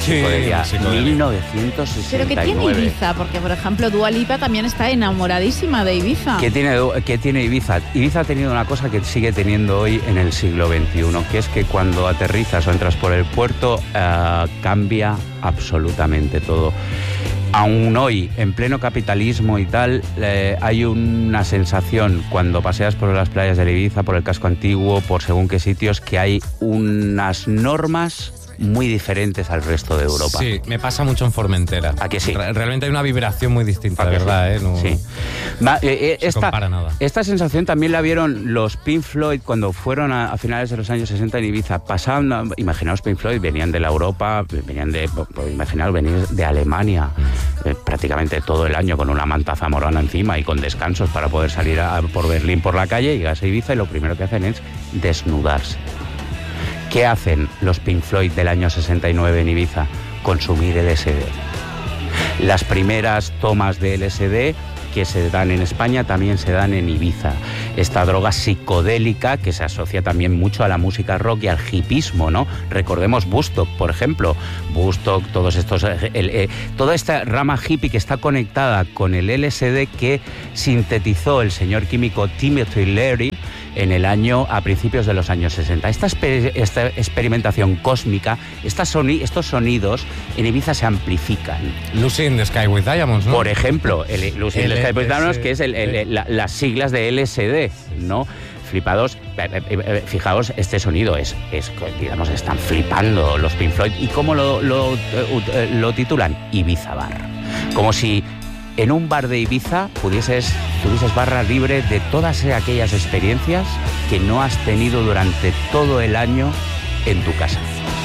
psicodelia, psicodelia. 1969. ¿Pero qué tiene Ibiza? Porque, por ejemplo, Dua Lipa también está enamoradísima de Ibiza. ¿Qué tiene Ibiza? Ibiza ha tenido una cosa que sigue teniendo hoy en el siglo XXI, que es que cuando aterrizas o entras por el puerto, cambia absolutamente todo. Aún hoy, en pleno capitalismo y tal, hay una sensación cuando paseas por las playas de Ibiza, por el casco antiguo, por según qué sitios, que hay unas normas muy diferentes al resto de Europa. Sí, me pasa mucho en Formentera. ¿A que sí? Realmente hay una vibración muy distinta, de verdad, sí? No, sí. se compara nada. Esta sensación también la vieron los Pink Floyd cuando fueron a finales de los años 60 en Ibiza. Pasaban, imaginaos, Pink Floyd venían de la Europa, imaginaos venir de Alemania prácticamente todo el año con una manta zamorana encima y con descansos para poder salir por Berlín por la calle, llegas a Ibiza y lo primero que hacen es desnudarse. ¿Qué hacen los Pink Floyd del año 69 en Ibiza? Consumir LSD. Las primeras tomas de LSD que se dan en España también se dan en Ibiza. Esta droga psicodélica que se asocia también mucho a la música rock y al hipismo, ¿no? Recordemos Woodstock, por ejemplo. Woodstock, todos estos, toda esta rama hippie que está conectada con el LSD que sintetizó el señor químico Timothy Leary a principios de los años 60. Esta experimentación cósmica, estos sonidos en Ibiza se amplifican. Lucy in the Sky with Diamonds, ¿no? Por ejemplo, Lucy in the Sky with Diamonds, que es las siglas de LSD, ¿no? Flipados, fijaos, este sonido digamos, están flipando los Pink Floyd. ¿Y cómo lo titulan? Ibiza Bar. Como si en un bar de Ibiza tuvieses barra libre de todas aquellas experiencias que no has tenido durante todo el año en tu casa.